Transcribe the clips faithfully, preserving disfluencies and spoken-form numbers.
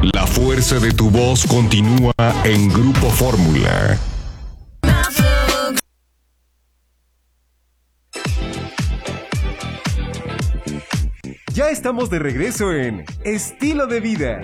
La fuerza de tu voz continúa en Grupo Fórmula. Ya estamos de regreso en Estilo de Vida.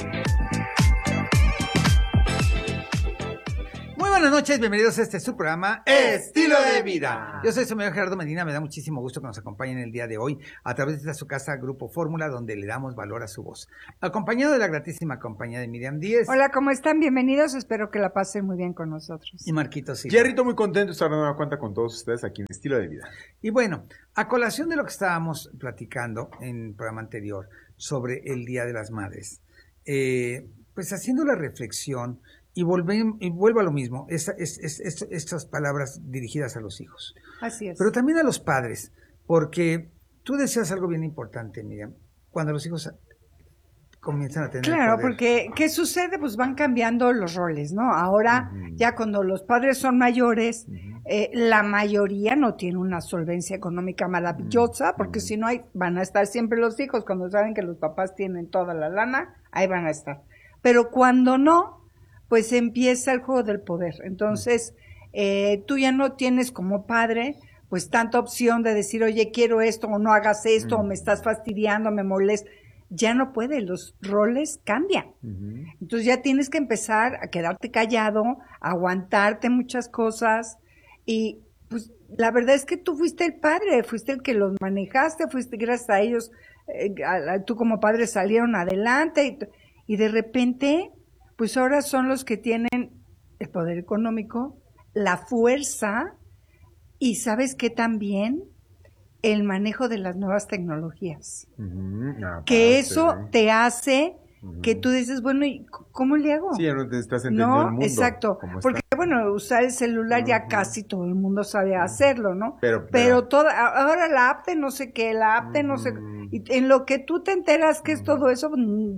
Muy buenas noches, bienvenidos a este su programa Estilo de Vida. Yo soy su amigo Gerardo Medina, me da muchísimo gusto que nos acompañen el día de hoy a través de esta su casa Grupo Fórmula, donde le damos valor a su voz. Acompañado de la gratísima compañía de Miriam Díez. Hola, ¿cómo están? Bienvenidos, espero que la pasen muy bien con nosotros. Y Marquito Silva. Jerrito, muy contento de estar dando una cuenta con todos ustedes aquí en Estilo de Vida. Y bueno, a colación de lo que estábamos platicando en el programa anterior sobre el Día de las Madres, eh, pues haciendo la reflexión y, volve, y vuelvo a lo mismo, esa, es, es, es, estas palabras dirigidas a los hijos. Así es. Pero también a los padres, porque tú decías algo bien importante, Miriam, cuando los hijos comienzan a tener Claro, poder. porque ¿qué sucede? Pues van cambiando los roles, ¿no? Ahora, uh-huh. ya cuando los padres son mayores, uh-huh. eh, la mayoría no tiene una solvencia económica maravillosa, uh-huh. porque uh-huh. si no hay, van a estar siempre los hijos, cuando saben que los papás tienen toda la lana, ahí van a estar. Pero cuando no, pues empieza el juego del poder. Entonces, eh, tú ya no tienes como padre, pues tanta opción de decir, oye, quiero esto, o no hagas esto, uh-huh. o me estás fastidiando, me molesta. Ya no puede, los roles cambian. Uh-huh. Entonces ya tienes que empezar a quedarte callado, a aguantarte muchas cosas, y pues la verdad es que tú fuiste el padre, fuiste el que los manejaste, fuiste gracias a ellos, eh, a, a, tú como padre salieron adelante, y, y de repente, pues ahora son los que tienen el poder económico, la fuerza, y ¿sabes qué también? El manejo de las nuevas tecnologías. Uh-huh. Ah, que eso sí. te hace uh-huh. que tú dices, bueno, ¿y cómo le hago? Sí, ya no te estás entendiendo no, el mundo. Exacto, porque está. bueno, usar el celular uh-huh. ya casi todo el mundo sabe uh-huh. hacerlo, ¿no? Pero, pero, pero toda, ahora la app de no sé qué, la app de uh-huh. no sé, y en lo que tú te enteras que uh-huh. es todo eso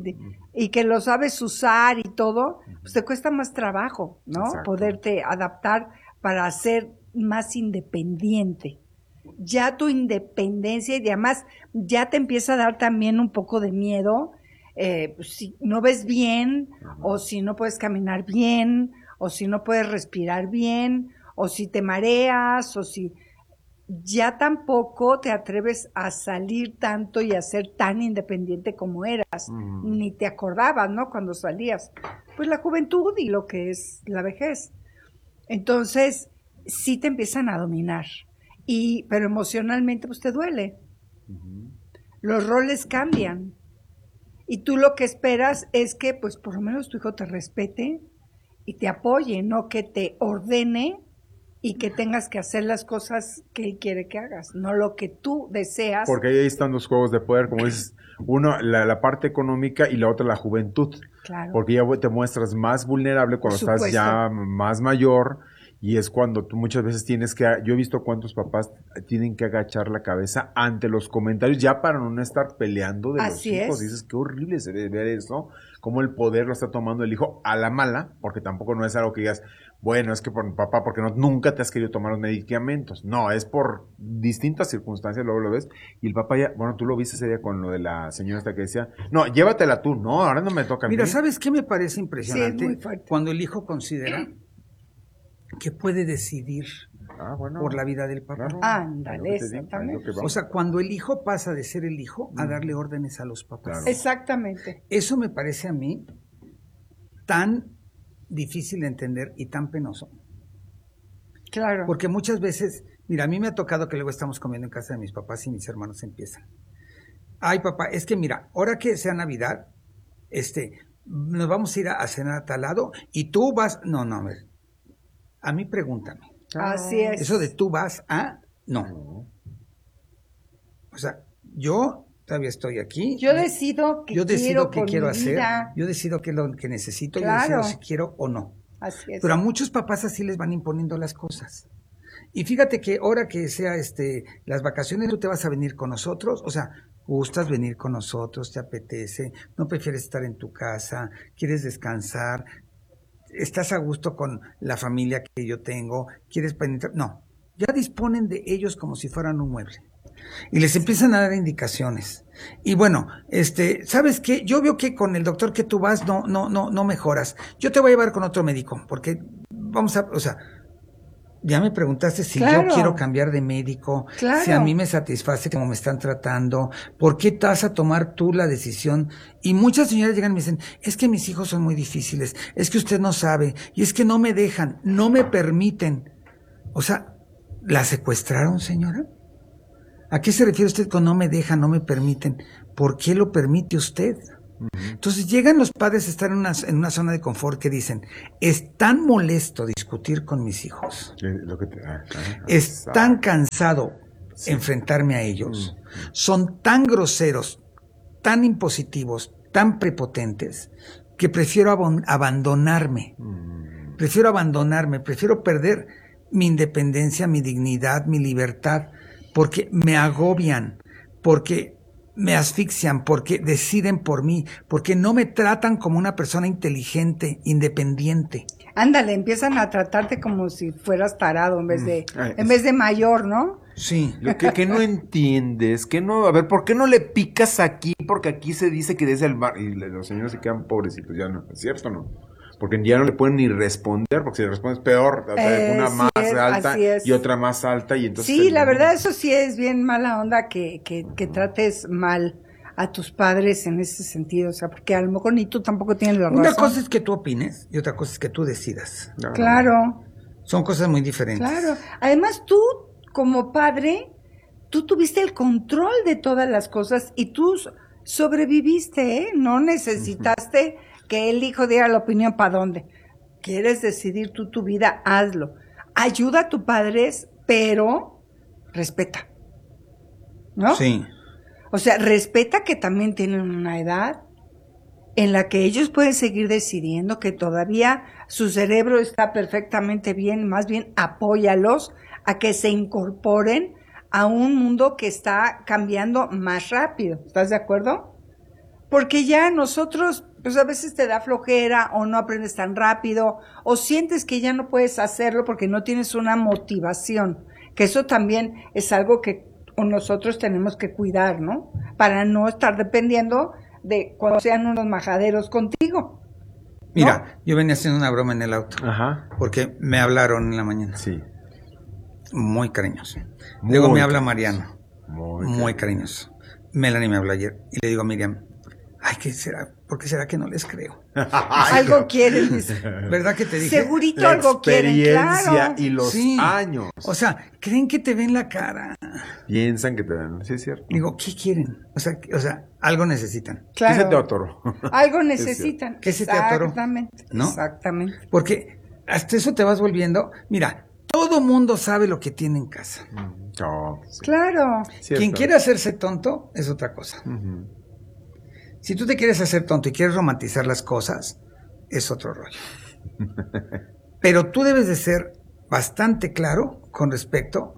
y que lo sabes usar y todo, pues te cuesta más trabajo, ¿no? Exacto. Poderte adaptar para ser más independiente. Ya tu independencia y además ya te empieza a dar también un poco de miedo, eh, si no ves bien, uh-huh. o si no puedes caminar bien, o si no puedes respirar bien, o si te mareas, o si ya tampoco te atreves a salir tanto y a ser tan independiente como eras, uh-huh. ni te acordabas, ¿no? Cuando salías. Pues la juventud y lo que es la vejez. Entonces, sí te empiezan a dominar. Y, pero emocionalmente pues te duele. Uh-huh. Los roles cambian. Y tú lo que esperas es que pues por lo menos tu hijo te respete y te apoye, no que te ordene y que tengas que hacer las cosas que él quiere que hagas, no lo que tú deseas. Porque ahí están los juegos de poder, como dices, uno, la, la parte económica y la otra la juventud. Claro. Porque ya te muestras más vulnerable cuando estás ya más mayor. Y es cuando tú muchas veces tienes que, yo he visto cuántos papás tienen que agachar la cabeza ante los comentarios ya para no estar peleando de Así los hijos. Es. Dices, qué horrible se debe ver eso, cómo el poder lo está tomando el hijo a la mala, porque tampoco no es algo que digas, bueno, es que por papá, porque no, nunca te has querido tomar los medicamentos. No, es por distintas circunstancias, luego lo ves. Y el papá ya, bueno, tú lo viste ese día con lo de la señora esta que decía, no, llévatela tú, no, ahora no me toca a mí. Mira, ¿sabes qué me parece impresionante? Sí, es muy fuerte. Cuando el hijo considera que puede decidir ah, bueno, por la vida del papá. Claro, ándale, exactamente. O sea, cuando el hijo pasa de ser el hijo a darle órdenes a los papás. Claro. Exactamente. Eso me parece a mí tan difícil de entender y tan penoso. Claro. Porque muchas veces, mira, a mí me ha tocado que luego estamos comiendo en casa de mis papás y mis hermanos empiezan. Ay, papá, es que mira, ahora que sea Navidad, este, nos vamos a ir a cenar a tal lado y tú vas, no, no, a ver. A mí pregúntame. Así es. Eso de tú vas a, no. O sea, yo todavía estoy aquí. Yo decido que yo decido quiero qué quiero hacer. Vida. Yo decido qué es lo que necesito. Claro. Yo decido si quiero o no. Así es. Pero a muchos papás así les van imponiendo las cosas. Y fíjate que ahora que sea este las vacaciones, tú te vas a venir con nosotros. O sea, gustas venir con nosotros, te apetece, no prefieres estar en tu casa, quieres descansar. Estás a gusto con la familia que yo tengo, quieres penetrar, no, ya disponen de ellos como si fueran un mueble. Y les empiezan a dar indicaciones. Y bueno, este, ¿sabes qué? Yo veo que con el doctor que tú vas no, no, no, no mejoras. Yo te voy a llevar con otro médico, porque vamos a, o sea, ya me preguntaste si Claro. yo quiero cambiar de médico, Claro. si a mí me satisface como me están tratando, ¿por qué te vas a tomar tú la decisión? Y muchas señoras llegan y me dicen, es que mis hijos son muy difíciles, es que usted no sabe, y es que no me dejan, no me permiten. O sea, ¿la secuestraron, señora? ¿A qué se refiere usted con no me dejan, no me permiten? ¿Por qué lo permite usted? Uh-huh. Entonces llegan los padres a estar en una, en una zona de confort que dicen, es tan molesto discutir con mis hijos, Lo que te, ah, ah, es ah, tan cansado sí. enfrentarme a ellos, uh-huh. son tan groseros, tan impositivos, tan prepotentes, que prefiero ab- abandonarme, uh-huh. prefiero abandonarme, prefiero perder mi independencia, mi dignidad, mi libertad, porque me agobian, porque me asfixian, porque deciden por mí, porque no me tratan como una persona inteligente, independiente. Ándale, empiezan a tratarte como si fueras tarado en vez de, mm. en vez de mayor, ¿no? Sí. Lo que, que no entiendes, que no, a ver, ¿por qué no le picas aquí? Porque aquí se dice que desde el mar, y los señores se quedan pobrecitos, ya no, ¿es cierto o no? Porque ya no le pueden ni responder, porque si le respondes peor, o sea, eh, una sí más es, alta y otra más alta y entonces... Sí, la verdad eso sí es bien mala onda que, que, que trates mal a tus padres en ese sentido, o sea, porque a lo mejor ni tú tampoco tienes la razón. Una cosa es que tú opines y otra cosa es que tú decidas. No. Claro. Son cosas muy diferentes. Claro. Además tú, como padre, tú tuviste el control de todas las cosas y tú sobreviviste, ¿eh? No necesitaste... Uh-huh. que el hijo diera la opinión para dónde. Quieres decidir tú tu vida, hazlo. Ayuda a tus padres, pero respeta. ¿No? Sí. O sea, respeta que también tienen una edad en la que ellos pueden seguir decidiendo, que todavía su cerebro está perfectamente bien, más bien apóyalos a que se incorporen a un mundo que está cambiando más rápido. ¿Estás de acuerdo? Porque ya nosotros, pues a veces te da flojera o no aprendes tan rápido o sientes que ya no puedes hacerlo porque no tienes una motivación, que eso también es algo que nosotros tenemos que cuidar, ¿no? Para no estar dependiendo de cuando sean unos majaderos contigo, ¿no? Mira, yo venía haciendo una broma en el auto. Ajá. Porque me hablaron en la mañana. Sí. Muy cariñoso. Muy Luego me cariñoso. habla Mariano. Muy, Muy cariñoso. Melanie me habló ayer y le digo a Miriam, ay, ¿qué será? ¿Por qué será que no les creo? Algo quieren, dice. ¿Verdad que te dije? Segurito La algo quieren, experiencia claro. y los Sí. años. O sea, creen que te ven la cara. Piensan que te dan, sí es cierto. Digo, ¿qué quieren? O sea, que- o sea, algo necesitan. Claro. ¿Qué se te atoró? Algo necesitan. ¿Qué se te atoró? Exactamente. ¿No? Exactamente. Porque hasta eso te vas volviendo. Mira, todo mundo sabe lo que tiene en casa. No, sí. Claro. Cierto. Quien quiere hacerse tonto es otra cosa. Ujú. Si tú te quieres hacer tonto y quieres romantizar las cosas, es otro rollo. Pero tú debes de ser bastante claro con respecto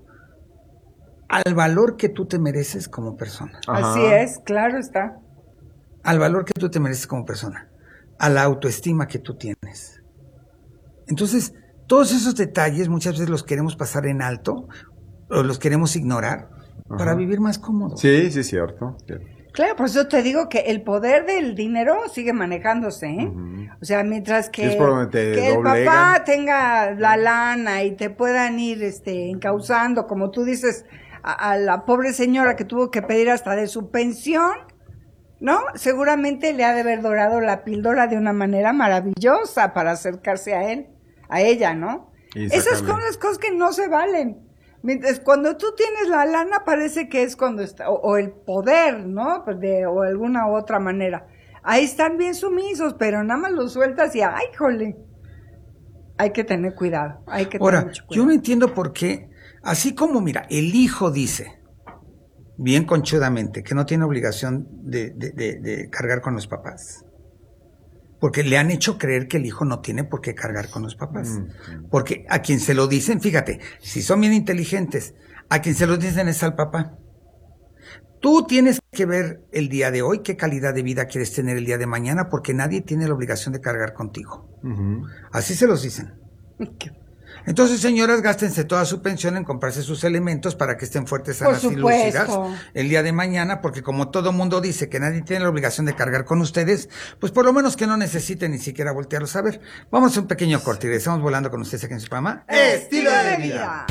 al valor que tú te mereces como persona. Ajá. Así es, claro está. Al valor que tú te mereces como persona. A la autoestima que tú tienes. Entonces, todos esos detalles muchas veces los queremos pasar en alto o los queremos ignorar Ajá. para vivir más cómodos. Sí, sí es cierto. cierto. Claro, por eso te digo que el poder del dinero sigue manejándose, ¿eh? Ujú. O sea, mientras que, Sí, es por donde te que el doblegan. papá tenga la lana y te puedan ir este encauzando, como tú dices, a, a la pobre señora que tuvo que pedir hasta de su pensión, ¿no? Seguramente le ha de haber dorado la píldora de una manera maravillosa para acercarse a él, a ella, ¿no? Y Esas sacarle. son las cosas que no se valen. Mientras cuando tú tienes la lana parece que es cuando está, o, o el poder, ¿no? Pues de, o alguna otra manera. Ahí están bien sumisos, pero nada más los sueltas y ¡ay, jole! Hay que tener cuidado, hay que Ahora, tener mucho yo cuidado. no entiendo por qué, así como, mira, el hijo dice, bien conchudamente, que no tiene obligación de, de, de, de cargar con los papás. Porque le han hecho creer que el hijo no tiene por qué cargar con los papás. Mm. Porque a quien se lo dicen, fíjate, si son bien inteligentes, a quien se lo dicen es al papá. Tú tienes que ver el día de hoy, qué calidad de vida quieres tener el día de mañana, porque nadie tiene la obligación de cargar contigo. Ujú. Así se los dicen. Entonces, señoras, gástense toda su pensión en comprarse sus elementos para que estén fuertes, Por sanas y lúcidas supuesto. el día de mañana, porque como todo mundo dice que nadie tiene la obligación de cargar con ustedes, pues por lo menos que no necesiten ni siquiera voltearlos a ver. Vamos a un pequeño corte y regresamos volando con ustedes aquí en su programa Estilo de vida.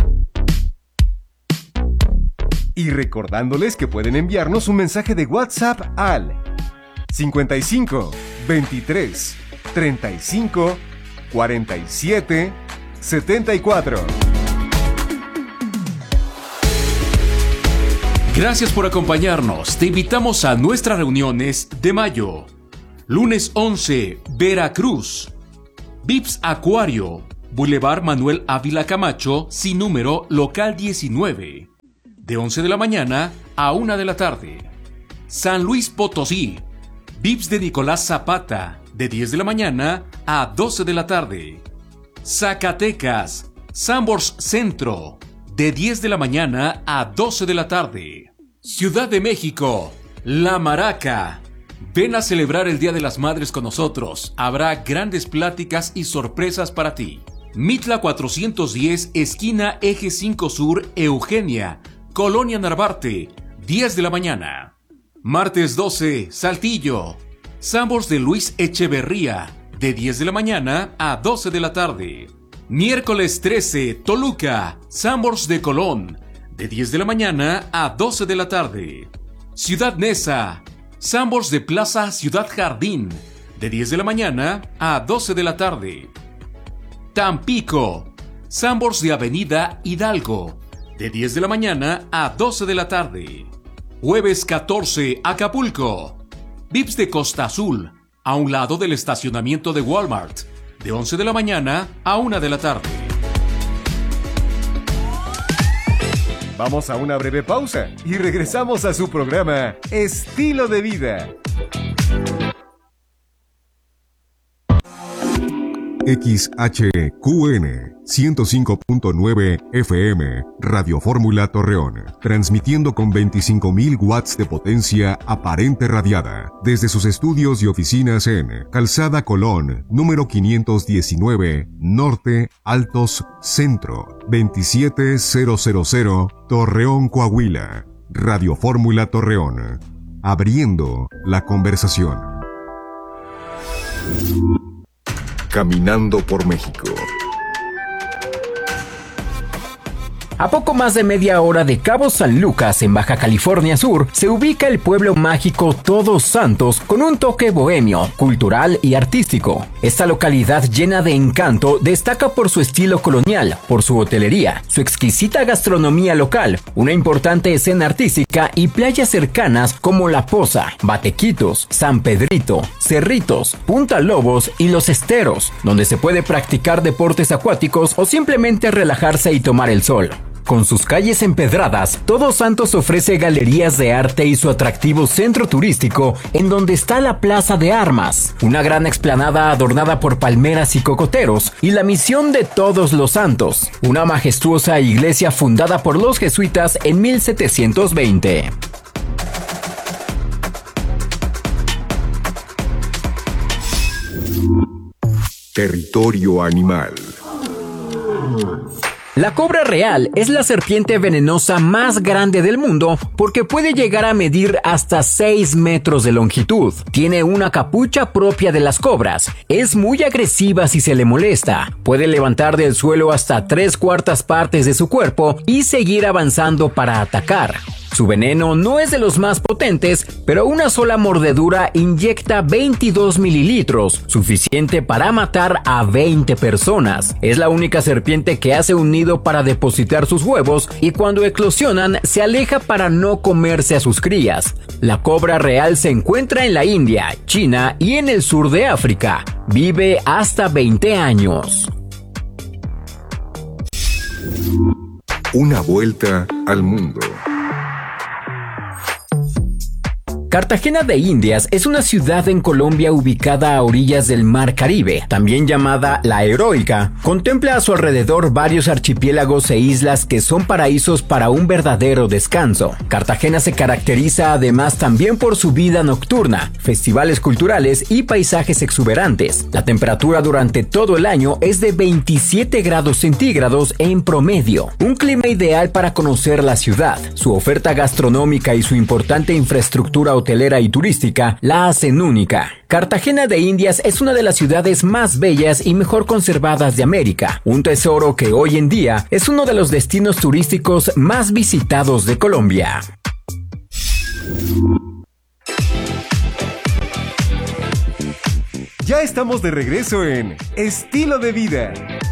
Y recordándoles que pueden enviarnos un mensaje de WhatsApp al cincuenta y cinco, veintitrés, treinta y cinco, cuarenta y siete, setenta y cuatro. Gracias por acompañarnos. Te invitamos a nuestras reuniones de mayo. Lunes once, Veracruz. Vips Acuario, Boulevard Manuel Ávila Camacho, sin número, local diecinueve. De once de la mañana a una de la tarde. San Luis Potosí. Vips de Nicolás Zapata, de diez de la mañana a doce de la tarde. Zacatecas, Sambors Centro, de diez de la mañana a doce de la tarde. Ciudad de México, La Maraca. Ven a celebrar el Día de las Madres con nosotros. Habrá grandes pláticas y sorpresas para ti. Mitla cuatrocientos diez, esquina Eje cinco Sur, Eugenia, Colonia Narvarte, diez de la mañana. Martes doce, Saltillo. Sambors de Luis Echeverría, de diez de la mañana a doce de la tarde. Miércoles trece, Toluca, Sambors de Colón, de diez de la mañana a doce de la tarde. Ciudad Neza, Sambors de Plaza Ciudad Jardín, de diez de la mañana a doce de la tarde. Tampico, Sambors de Avenida Hidalgo, de diez de la mañana a doce de la tarde. Jueves catorce, Acapulco. Vips de Costa Azul, a un lado del estacionamiento de Walmart, de once de la mañana a una de la tarde. Vamos a una breve pausa y regresamos a su programa Estilo de Vida. X H Q N ciento cinco punto nueve F M, Radio Fórmula Torreón, transmitiendo con veinticinco mil watts de potencia aparente radiada, desde sus estudios y oficinas en Calzada Colón, número quinientos diecinueve, Norte, Altos, Centro, veintisiete mil, Torreón, Coahuila. Radio Fórmula Torreón, abriendo la conversación. Caminando por México. A poco más de media hora de Cabo San Lucas, en Baja California Sur, se ubica el pueblo mágico Todos Santos con un toque bohemio, cultural y artístico. Esta localidad llena de encanto destaca por su estilo colonial, por su hotelería, su exquisita gastronomía local, una importante escena artística y playas cercanas como La Poza, Batequitos, San Pedrito, Cerritos, Punta Lobos y Los Esteros, donde se puede practicar deportes acuáticos o simplemente relajarse y tomar el sol. Con sus calles empedradas, Todos Santos ofrece galerías de arte y su atractivo centro turístico, en donde está la Plaza de Armas, una gran explanada adornada por palmeras y cocoteros, y la Misión de Todos los Santos, una majestuosa iglesia fundada por los jesuitas en mil setecientos veinte. Territorio animal. La cobra real es la serpiente venenosa más grande del mundo porque puede llegar a medir hasta seis metros de longitud. Tiene una capucha propia de las cobras. Es muy agresiva si se le molesta. Puede levantar del suelo hasta tres cuartas partes de su cuerpo y seguir avanzando para atacar. Su veneno no es de los más potentes, pero una sola mordedura inyecta veintidós mililitros, suficiente para matar a veinte personas. Es la única serpiente que hace un nido para depositar sus huevos y cuando eclosionan se aleja para no comerse a sus crías. La cobra real se encuentra en la India, China y en el sur de África. Vive hasta veinte años. Una vuelta al mundo. Cartagena de Indias es una ciudad en Colombia ubicada a orillas del Mar Caribe, también llamada La Heroica. Contempla a su alrededor varios archipiélagos e islas que son paraísos para un verdadero descanso. Cartagena se caracteriza además también por su vida nocturna, festivales culturales y paisajes exuberantes. La temperatura durante todo el año es de veintisiete grados centígrados en promedio, un clima ideal para conocer la ciudad. Su oferta gastronómica y su importante infraestructura hotelera y turística la hacen única. Cartagena de Indias es una de las ciudades más bellas y mejor conservadas de América, un tesoro que hoy en día es uno de los destinos turísticos más visitados de Colombia. Ya estamos de regreso en Estilo de Vida.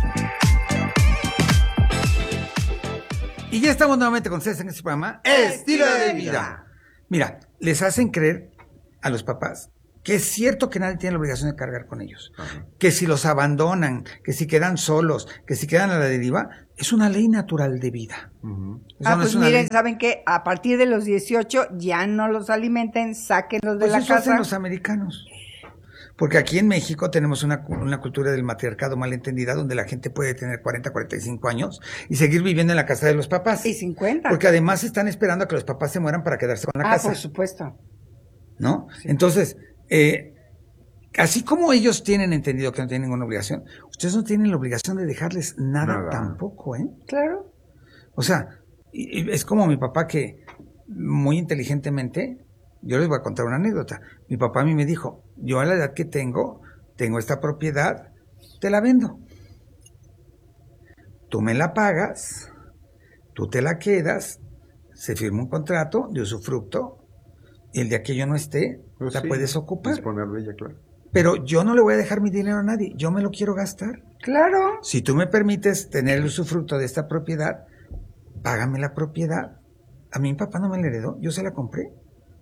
Y ya estamos nuevamente con ustedes en este programa, Estilo de Vida. Mira, les hacen creer a los papás que es cierto que nadie tiene la obligación de cargar con ellos. Ajá. Que si los abandonan, que si quedan solos, que si quedan a la deriva, es una ley natural de vida. Uh-huh. Ah, no pues miren, ley... ¿saben qué? A partir de los dieciocho ya no los alimenten, sáquenlos de pues la eso casa. Hacen los americanos. Porque aquí en México tenemos una, una cultura del matriarcado malentendida donde la gente puede tener cuarenta, cuarenta y cinco años y seguir viviendo en la casa de los papás. Y cincuenta. Porque además están esperando a que los papás se mueran para quedarse con la ah, casa. Ah, por supuesto. ¿No? Sí. Entonces, eh, así como ellos tienen entendido que no tienen ninguna obligación, ustedes no tienen la obligación de dejarles nada, nada. tampoco, ¿eh? Claro. O sea, es como mi papá que muy inteligentemente... Yo les voy a contar una anécdota. Mi papá a mí me dijo, yo a la edad que tengo, tengo esta propiedad, te la vendo. Tú me la pagas, tú te la quedas, se firma un contrato de usufructo, y el día que yo no esté, pues la sí, puedes ocupar. Disponer de ella, claro. Pero yo no le voy a dejar mi dinero a nadie, yo me lo quiero gastar. Claro. Si tú me permites tener el usufructo de esta propiedad, págame la propiedad. A mí mi papá no me la heredó, yo se la compré.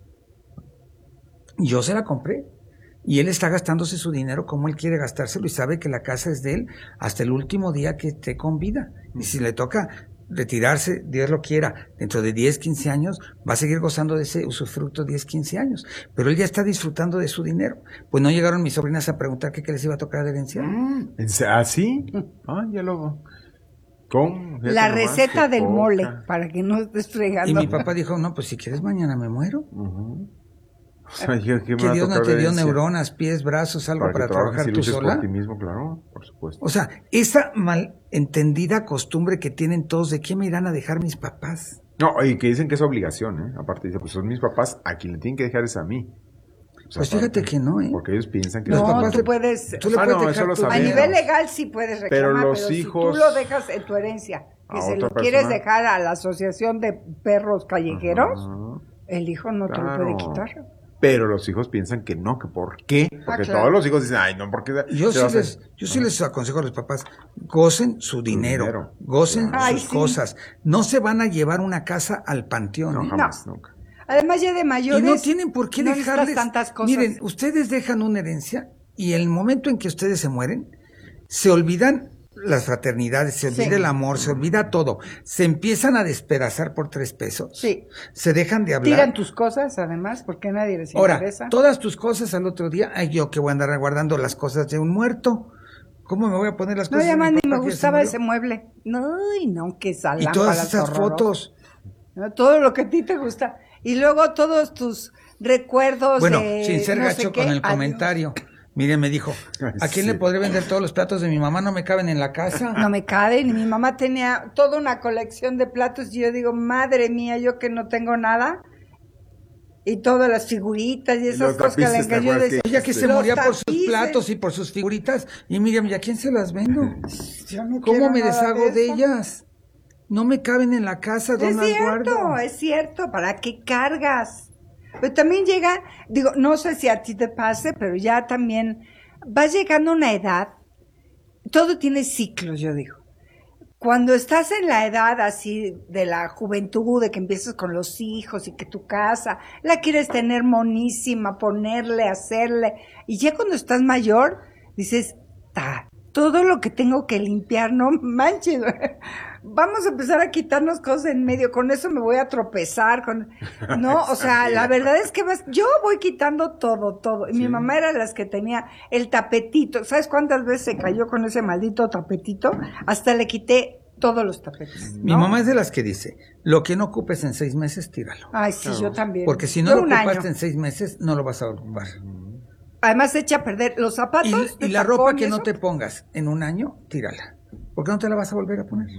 Yo se la compré y él está gastándose su dinero como él quiere gastárselo y sabe que la casa es de él hasta el último día que esté con vida. Y si le toca retirarse, Dios lo quiera, dentro de diez, quince años, va a seguir gozando de ese usufructo diez, quince años. Pero él ya está disfrutando de su dinero. Pues no llegaron mis sobrinas a preguntar qué, qué les iba a tocar de herencia. ¿Ah, sí? Ah, ya lo... ¿Cómo? La receta del poca. Mole, para que no estés fregando. Y mi papá dijo, no, pues si quieres mañana me muero. Uh-huh. O sea, ¿qué, qué que Dios no te dio neuronas, pies, brazos, algo para, para trabajar tú sola. Por ti mismo, claro, por supuesto. O sea, esa malentendida costumbre que tienen todos de ¿qué me irán a dejar mis papás? No, y que dicen que es obligación, ¿eh? Aparte dice, pues son mis papás, a quien le tienen que dejar es a mí. O sea, pues fíjate que no, ¿eh? Porque ellos piensan que no, los papás... tú puedes... Tú le puedes ah, no, dejar eso lo a nivel legal sí puedes reclamar, pero, los pero hijos... si tú lo dejas en tu herencia, que se lo persona... quieres dejar a la asociación de perros callejeros, uh-huh. el hijo no claro. te lo puede quitar. Pero los hijos piensan que no, que por qué. Porque ah, claro. todos los hijos dicen, ay, no, porque... Yo, sí les, yo sí les aconsejo a los papás, gocen su dinero, dinero. gocen ay, sus sí. cosas. No se van a llevar una casa al panteón. No, jamás, no. nunca. Además ya de mayores... Y no tienen por qué no dejarles... tantas cosas. Miren, ustedes dejan una herencia y el momento en que ustedes se mueren, se olvidan las fraternidades, se olvida sí. el amor, se olvida todo. Se empiezan a despedazar por tres pesos. Sí. Se dejan de hablar. Tiran tus cosas, además, porque nadie les Ahora, interesa. Todas tus cosas al otro día, ay, yo que voy a andar guardando las cosas de un muerto. ¿Cómo me voy a poner las no, cosas ya de man, mi papá? No, ni me gustaba ese mueble. No, y no, que salgan. Y todas esas horroroso. Fotos. No, todo lo que a ti te gusta. Y luego todos tus recuerdos bueno, de... Bueno, sin ser no gacho sé con qué. el comentario. Adiós. Miren, me dijo, ¿a quién sí. le podré vender todos los platos de mi mamá? No me caben en la casa. No me caben, y mi mamá tenía toda una colección de platos, y yo digo, madre mía, yo que no tengo nada, y todas las figuritas y esas cosas que le engañó. Ella que se moría por sus platos y por sus figuritas, y Miriam, ¿y a quién se las vendo? Yo no ¿Cómo me deshago de, de ellas? No me caben en la casa, ¿dónde las guardo? Es cierto, es cierto, ¿para qué cargas? Pero también llega, digo, no sé si a ti te pase, pero ya también vas llegando a una edad, todo tiene ciclos, yo digo. Cuando estás en la edad así de la juventud, de que empiezas con los hijos y que tu casa la quieres tener monísima, ponerle, hacerle, y ya cuando estás mayor, dices, ta, todo lo que tengo que limpiar, no manches, vamos a empezar a quitarnos cosas en medio, con eso me voy a tropezar, con, no, o sea, la verdad es que vas, yo voy quitando todo, todo, y sí. Mi mamá era las que tenía el tapetito, ¿sabes cuántas veces se cayó con ese maldito tapetito? Hasta le quité todos los tapetes, ¿no? Mi mamá es de las que dice, lo que no ocupes en seis meses, tíralo. Ay, sí, no. Yo también. Porque si no yo lo ocupaste año. en seis meses, no lo vas a ocupar. Además, echa a perder los zapatos. Y, y la ropa que no te pongas en un año, tírala. Porque no te la vas a volver a poner.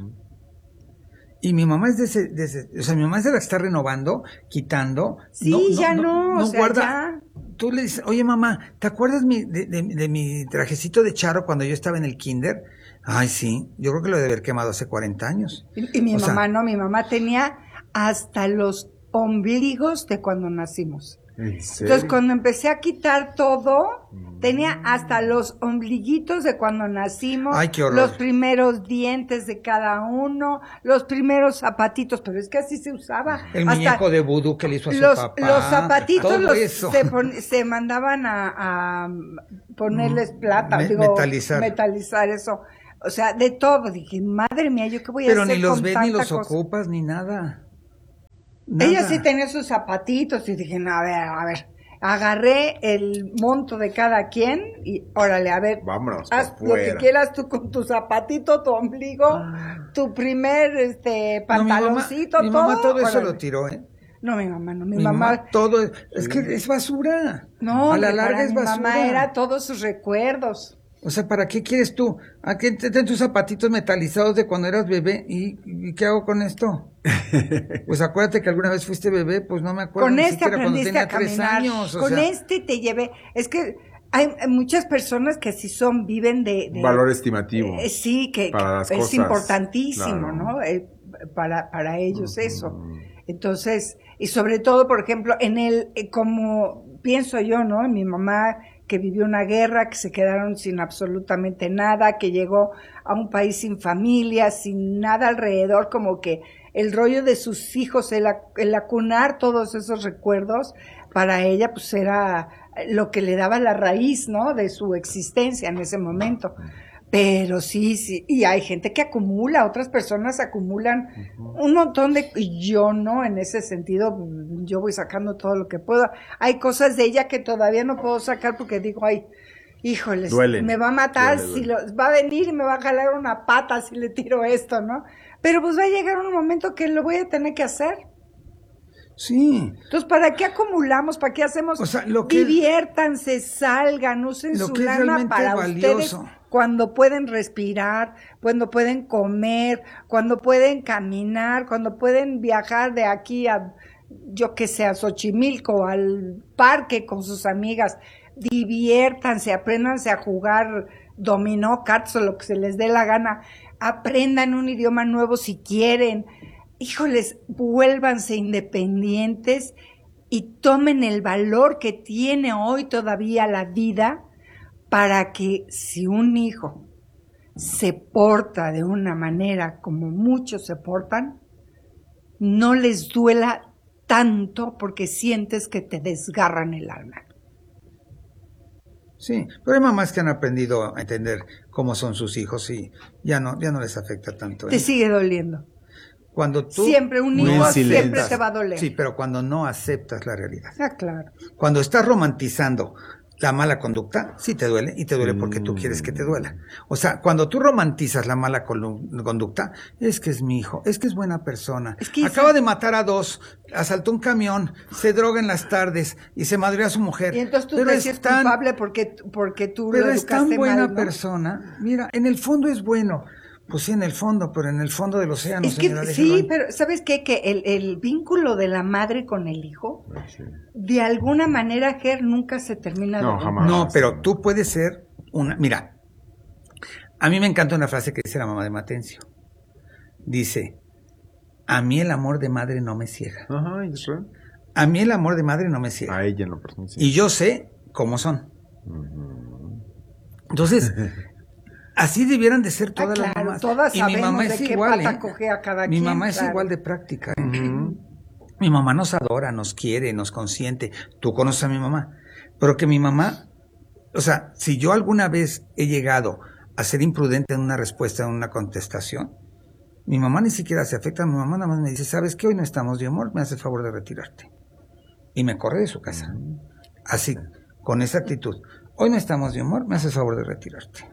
Y mi mamá es de ese, de ese, o sea, mi mamá es de la que está renovando, quitando. Sí, no, ya no, no, no o sea, guarda. Ya. Tú le dices, oye mamá, ¿te acuerdas mi, de, de, de mi trajecito de charro cuando yo estaba en el kinder? Ay, sí, yo creo que lo debe haber quemado hace cuarenta años. Y, y mi o mamá sea, no, mi mamá tenía hasta los ombligos de cuando nacimos. ¿En serio? Entonces, cuando empecé a quitar todo, tenía hasta los ombliguitos de cuando nacimos, Ay, qué horror. Los primeros dientes de cada uno, los primeros zapatitos, pero es que así se usaba. El hasta muñeco de vudú que le hizo a su los, papá. Los zapatitos los, se, pon, se mandaban a, a ponerles plata, Me, digo, metalizar. metalizar eso. O sea, de todo. Dije, madre mía, ¿yo qué voy a pero hacer ni los con ves, tanta ni los cosa? ocupas, ni nada. Nada. Ella sí tenía sus zapatitos y dije, no, a ver, a ver. Agarré el monto de cada quien y órale, a ver, vámonos, haz lo que quieras tú con tu zapatito, tu ombligo, ah. tu primer este pantaloncito, no, mi mamá, todo. Mi mamá todo eso órale. Lo tiró, ¿eh? No, mi mamá no, mi, mi mamá, mamá todo, es, es que es basura. No, a la larga es mi basura. mamá era todos sus recuerdos. O sea, ¿para qué quieres tú? ¿A qué te den tus zapatitos metalizados de cuando eras bebé? ¿Y, y qué hago con esto? Pues acuérdate que alguna vez fuiste bebé, pues no me acuerdo. Con ni este siquiera aprendiste cuando tenía a caminar. Tres años, o con sea. este te llevé. Es que hay muchas personas que así son, viven de... de valor estimativo. Eh, sí, que, para las que cosas, es importantísimo, claro. ¿no? Eh, para, para ellos uh-huh. eso. Entonces, y sobre todo, por ejemplo, en el, eh, como pienso yo, ¿no? Mi mamá que vivió una guerra, que se quedaron sin absolutamente nada, que llegó a un país sin familia, sin nada alrededor, como que el rollo de sus hijos, el, el acunar todos esos recuerdos, para ella pues era lo que le daba la raíz, ¿no? De su existencia en ese momento. Pero sí, sí, y hay gente que acumula, otras personas acumulan uh-huh. un montón de, y yo no, en ese sentido, yo voy sacando todo lo que puedo. Hay cosas de ella que todavía no puedo sacar porque digo, ay, híjoles, Duelen. me va a matar, Duele, si duele. Lo, va a venir y me va a jalar una pata si le tiro esto, ¿no? Pero pues va a llegar un momento que lo voy a tener que hacer. Sí. Entonces, ¿para qué acumulamos? ¿Para qué hacemos? O sea, lo que diviértanse, salgan, usen lo su que lana para valioso. ustedes cuando pueden respirar, cuando pueden comer, cuando pueden caminar, cuando pueden viajar de aquí a, yo que sé, a Xochimilco, al parque con sus amigas. Diviértanse, apréndanse a jugar dominó, cartas o lo que se les dé la gana. Aprendan un idioma nuevo si quieren. Híjoles, vuélvanse independientes y tomen el valor que tiene hoy todavía la vida para que si un hijo se porta de una manera como muchos se portan, no les duela tanto porque sientes que te desgarran el alma. Sí, pero hay mamás que han aprendido a entender cómo son sus hijos y ya no, ya no les afecta tanto. ¿eh? Te sigue doliendo. Cuando tú siempre un hijo siempre te va a doler. Sí, pero cuando no aceptas la realidad. Ah, claro. Cuando estás romantizando la mala conducta, sí te duele, y te duele porque tú quieres que te duela. O sea, cuando tú romantizas la mala conducta, es que es mi hijo, es que es buena persona. Es que acaba sí. de matar a dos, asaltó un camión, se droga en las tardes y se madreó a su mujer. Y entonces tú pero te sientes culpable porque, porque tú pero lo es tan educaste buena mal, ¿no? persona. Mira, en el fondo es bueno. Pues sí, en el fondo, pero en el fondo del océano, es que señora, sí, pero ¿sabes qué? Que el, el vínculo de la madre con el hijo, sí. de alguna manera, Ger, nunca se termina no, de... Jamás. No, pero tú puedes ser una... Mira, a mí me encanta una frase que dice la mamá de Matencio. Dice, a mí el amor de madre no me ciega. Ajá, ¿y eso? A mí el amor de madre no me ciega. A ella en lo personal, sí. Y yo sé cómo son. Uh-huh. Entonces... Así debieran de ser todas ah, claro, las mamás. Todas y mi mamá es de igual, qué pata ¿eh? coge a cada mi quien, mamá es claro. igual de práctica. ¿eh? Uh-huh. Mi mamá nos adora, nos quiere, nos consiente. Tú conoces a mi mamá. Pero que mi mamá, o sea, si yo alguna vez he llegado a ser imprudente en una respuesta, en una contestación, Mi mamá ni siquiera se afecta, mi mamá nada más me dice, ¿sabes qué? Hoy no estamos de humor, me hace el favor de retirarte. Y me corre de su casa. Así, con esa actitud. Hoy no estamos de humor, me hace el favor de retirarte.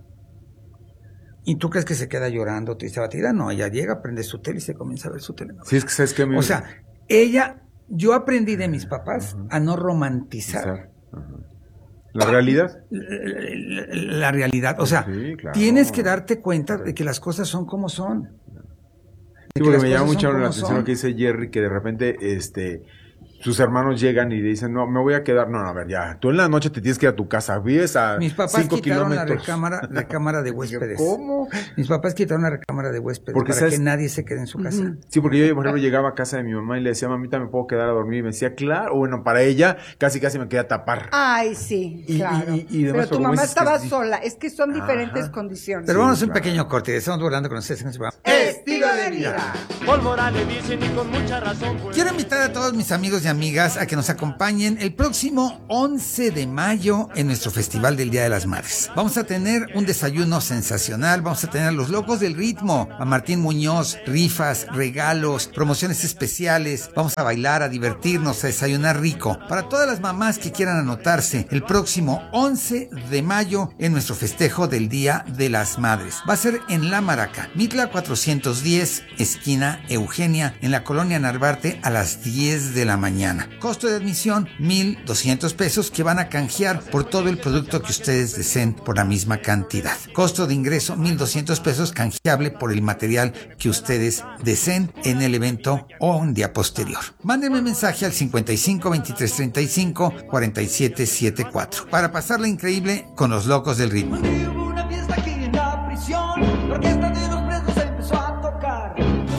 ¿Y tú crees que se queda llorando, triste, batida? No, ella llega, prende su tele y se comienza a ver su telenovela. Sí, es que sabes que me... O sea, ella, yo aprendí de mis papás uh-huh. a no romantizar. Uh-huh. ¿La realidad? La, la, la realidad, o sea, sí, claro. Tienes que darte cuenta de que las cosas son como son. Sí, porque me llama mucho la atención lo que dice Jerry, que de repente, este... sus hermanos llegan y dicen, no, me voy a quedar, no, no, a ver, ya, tú en la noche te tienes que ir a tu casa, vives a Mis papás cinco quitaron kilómetros. la recámara, recámara de huéspedes. ¿Cómo? Mis papás quitaron la recámara de huéspedes porque para sabes, que nadie se quede en su casa. Sí, porque yo, por ejemplo, llegaba a casa de mi mamá y le decía, mamita, ¿me puedo quedar a dormir? Y me decía, claro, bueno, para ella, casi casi me quería tapar. Ay, sí, y, claro. Y, y, y demás, pero tu mamá estaba es que... sola, es que son diferentes Ajá. condiciones. Pero vamos a sí, un claro. pequeño corte, estamos volando con ustedes en este programa. Estilo de vida. Pólvora le dicen y con mucha razón. Pues. Quiero invitar a todos mis amigos y amigas a que nos acompañen el próximo once de mayo en nuestro Festival del Día de las Madres. Vamos a tener un desayuno sensacional, vamos a tener a los locos del ritmo, a Martín Muñoz, rifas, regalos, promociones especiales, vamos a bailar, a divertirnos, a desayunar rico. Para todas las mamás que quieran anotarse, el próximo once de mayo en nuestro festejo del Día de las Madres. Va a ser en La Maraca, Mitla cuatrocientos diez, esquina Eugenia, en la colonia Narvarte a las diez de la mañana. Costo de admisión, mil doscientos pesos que van a canjear por todo el producto que ustedes deseen por la misma cantidad. Costo de ingreso, mil doscientos pesos canjeable por el material que ustedes deseen en el evento o un día posterior. Mándenme mensaje al cincuenta y cinco, veintitrés, treinta y cinco, cuarenta y siete setenta y cuatro para pasarla increíble con los locos del ritmo. Hubo una fiesta aquí en la prisión, la orquesta de los presos empezó a tocar.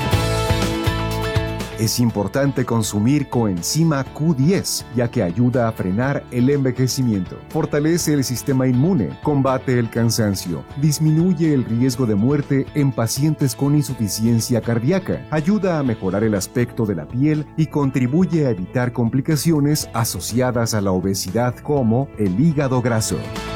Es importante consumir coenzima Q diez, ya que ayuda a frenar el envejecimiento, fortalece el sistema inmune, combate el cansancio, disminuye el riesgo de muerte en pacientes con insuficiencia cardíaca, ayuda a mejorar el aspecto de la piel y contribuye a evitar complicaciones asociadas a la obesidad como el hígado graso.